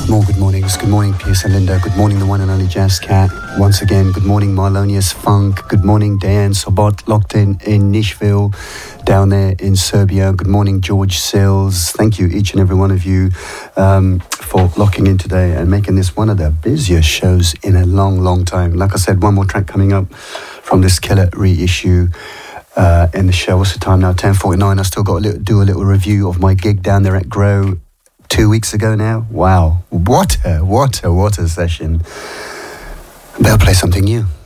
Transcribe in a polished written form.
More good mornings. Good morning, Pierce and Linda. Good morning, the one and only Jazz Cat. Once again, good morning, Marlonius Funk. Good morning, Diane Sobot, locked in Nishville, down there in Serbia. Good morning, George Sills. Thank you, each and every one of you, for locking in today and making this one of the busiest shows in a long, long time. Like I said, one more track coming up from this killer reissue in the show. What's the time now? 10:49. I still got to do a little review of my gig down there at Grow 2 weeks ago now. Wow, what a session. Better play something new.